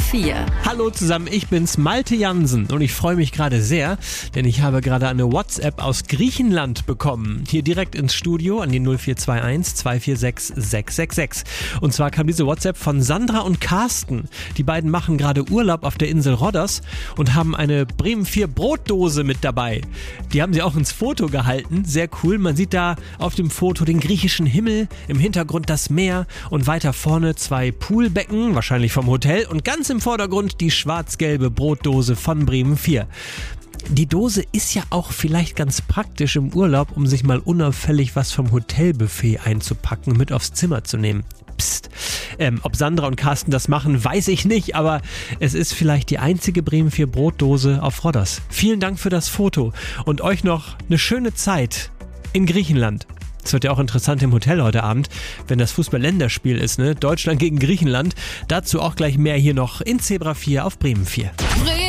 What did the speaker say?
4. Hallo zusammen, ich bin's, Malte Jansen und ich freue mich gerade sehr, denn ich habe gerade eine WhatsApp aus Griechenland bekommen. Hier direkt ins Studio an die 0421 246 666. Und zwar kam diese WhatsApp von Sandra und Carsten. Die beiden machen gerade Urlaub auf der Insel Rhodos und haben eine Bremen 4 Brotdose mit dabei. Die haben sie auch ins Foto gehalten, sehr cool. Man sieht da auf dem Foto den griechischen Himmel, im Hintergrund das Meer und weiter vorne 2 Poolbecken, wahrscheinlich vom Hotel, und ganz im Vordergrund die schwarz-gelbe Brotdose von Bremen 4. Die Dose ist ja auch vielleicht ganz praktisch im Urlaub, um sich mal unauffällig was vom Hotelbuffet einzupacken und mit aufs Zimmer zu nehmen. Psst. Ob Sandra und Carsten das machen, weiß ich nicht, aber es ist vielleicht die einzige Bremen 4 Brotdose auf Rhodos. Vielen Dank für das Foto und euch noch eine schöne Zeit in Griechenland. Es wird ja auch interessant im Hotel heute Abend, wenn das Fußball-Länderspiel ist, ne? Deutschland gegen Griechenland. Dazu auch gleich mehr hier noch in Zebra 4 auf Bremen 4.